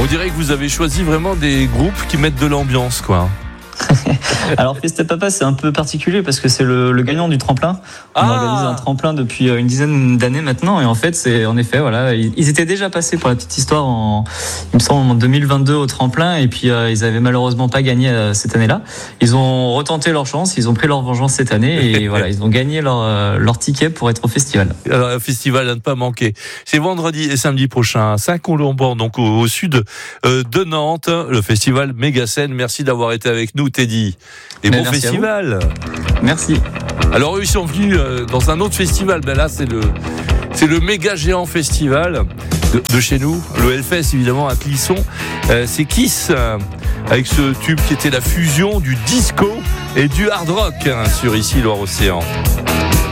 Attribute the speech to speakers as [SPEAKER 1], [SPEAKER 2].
[SPEAKER 1] On dirait que vous avez choisi vraiment des groupes qui mettent de l'ambiance, quoi.
[SPEAKER 2] Alors Fiesta Papa, c'est un peu particulier parce que c'est le gagnant du tremplin. On organise un tremplin depuis une dizaine d'années maintenant, et en fait c'est en effet voilà, ils étaient déjà passés, pour la petite histoire, il me semble en 2022 au tremplin, et puis ils avaient malheureusement pas gagné cette année-là. Ils ont retenté leur chance, ils ont pris leur vengeance cette année, et voilà, ils ont gagné leur ticket pour être au festival.
[SPEAKER 1] Alors, un festival à ne pas manquer. C'est vendredi et samedi prochain à Saint-Colomban, donc au sud de Nantes, le festival Méga-Scène. Merci d'avoir été avec nous, Teddy. Et bon festival.
[SPEAKER 2] Merci.
[SPEAKER 1] Alors eux, ils sont venus dans un autre festival. Ben là, c'est le méga géant festival de chez nous, le Hellfest évidemment à Clisson. C'est Kiss avec ce tube qui était la fusion du disco et du hard rock sur ici Loire-Océan.